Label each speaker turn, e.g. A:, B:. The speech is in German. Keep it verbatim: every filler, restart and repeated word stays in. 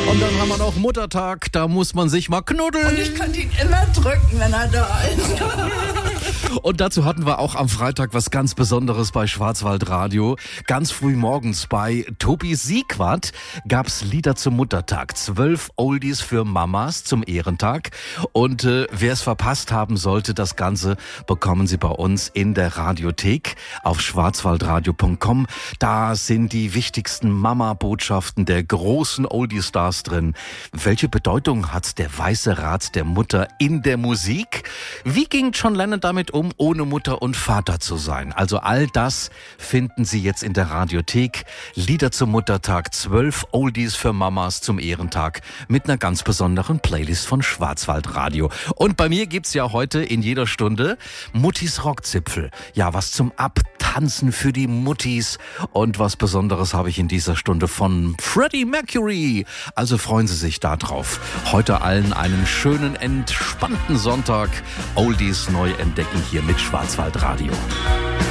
A: Und dann haben wir noch Muttertag, da muss man sich mal knuddeln.
B: Und ich könnte ihn immer drücken, wenn er da ist.
A: Und dazu hatten wir auch am Freitag was ganz Besonderes bei Schwarzwaldradio. Ganz früh morgens bei Tobi Siegwart gab's Lieder zum Muttertag. Zwölf Oldies für Mamas zum Ehrentag. Und äh, wer es verpasst haben sollte, das Ganze bekommen Sie bei uns in der Radiothek auf schwarzwaldradio punkt com. Da sind die wichtigsten Mama-Botschaften der großen Oldie-Stars drin. Welche Bedeutung hat der weiße Rat der Mutter in der Musik? Wie ging John Lennon damit um, ohne Mutter und Vater zu sein? Also all das finden Sie jetzt in der Radiothek. Lieder zum Muttertag, zwölf Oldies für Mamas zum Ehrentag mit einer ganz besonderen Playlist von Schwarzwaldradio. Und bei mir gibt's ja heute in jeder Stunde Muttis Rockzipfel. Ja, was zum Abtanzen für die Muttis. Und was Besonderes habe ich in dieser Stunde von Freddie Mercury. Also freuen Sie sich da drauf. Heute allen einen schönen, entspannten Sonntag. Oldies neu entdecken hier mit Schwarzwaldradio.